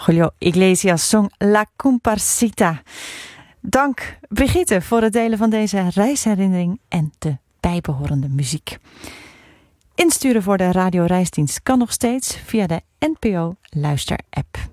Julio Iglesias zong La Comparsita. Dank Brigitte voor het delen van deze reisherinnering en de bijbehorende muziek. Insturen voor de Radio Reisdienst kan nog steeds via de NPO Luister-app.